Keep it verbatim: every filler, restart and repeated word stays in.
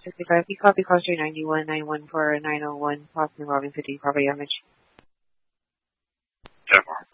sixty-five. We copy call three ninety-one nine one four nine oh one, Boston Robin City, property damage. ten four.